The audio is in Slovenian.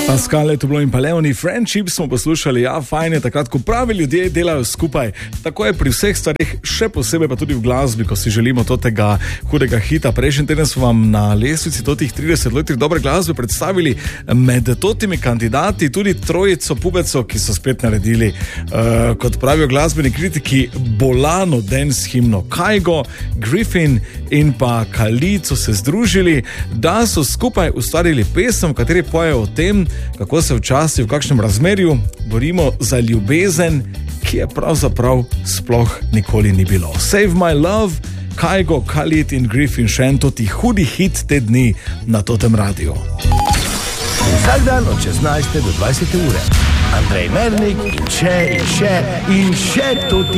Pascale, to bilo in pa Leoni Friendship smo poslušali, ja, fajn je takrat, ko pravi ljudje delajo skupaj. Tako je pri vseh stvarih, še posebej pa tudi v glasbi, ko si želimo tega hudega hita. Prejšnji teden smo vam na lestvici totih 30 let dobre glasbe predstavili med totimi kandidati tudi trojico pubecov, ki so spet naredili, kot pravijo glasbeni kritiki, bolano dance himno. Kygo, Griffin in pa Khalid so se združili, da so skupaj ustvarili pesem, v kateri pojejo o tem, kako se včasih v kakšnem razmerju borimo za ljubezen, ki je pravzaprav sploh nikoli ni bilo. Save My Love, Kygo, Khalid in Griffin, še en toti hudi hit te dni na totem radiju. Vsak dan od 16. do 20. ure. Andrej Mernik in še toti